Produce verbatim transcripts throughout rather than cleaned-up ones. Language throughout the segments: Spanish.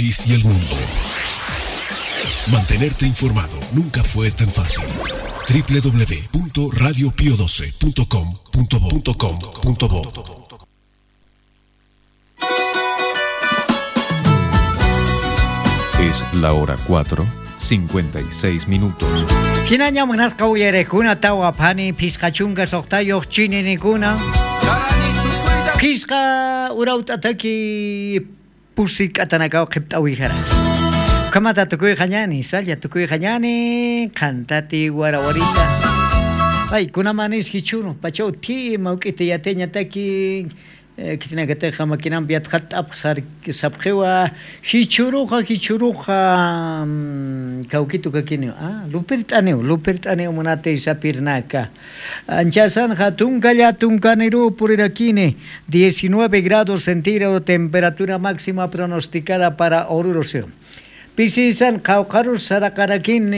país y el mundo. Mantenerte informado nunca fue tan fácil. doble u doble u doble u punto radio pio doce punto com punto bo. Es la hora cuatro, cincuenta y seis minutos. Kinaña manasca uyere kuna tawa pani piskachunga soktayo chinini kuna. Piska urautataki pusik atanakao kiptawi jara. Kamata tukui khanyani, salya tukui khanyani, kantati warawarita. Ay, kuna manis hichuno, pacho ti maukite yateña taki kitina kate khamakinam biat khat apsar sabkhewa hichuruha hichuruha kaukitu kakini. Ah, lupirt aneu, lupirt aneu munate sapirnaka. Anchasan hatun kaya tunkaniru purirakine, diecinueve grados centígrados temperatura máxima pronosticada para Oruro. Pisisan kaukaru sarakarakin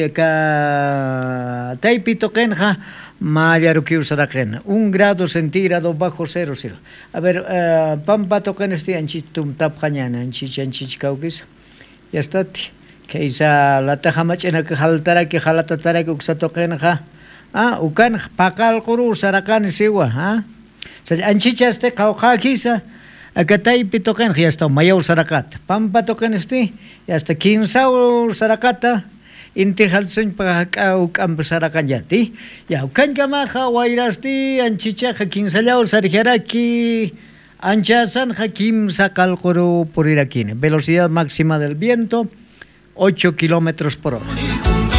ka taipito kenja mayarukiu saraken un grado centígrado bajo cero cero. A ver, uh, pampa token este anchitum tap kanyana anchich anchich kaukis. Ya está. Que isa la tajamachena que haltara que halatatara que uksa token ja. Ah, ukan pakal kuru sarakan siwa, ha. Sa anchich este kauka kisa. Akatay pitoken ya está mayaw sarakat. Pampa token este ya está quinsaw sarakata. Inti halsun pakau kam sarakan yati. Ya ukan kama ha wairasti anchicha ha quinsayaw sarjaraki anchasan ha quimsa kalkuru purirakine. Velocidad máxima del viento ocho kilómetros por hora.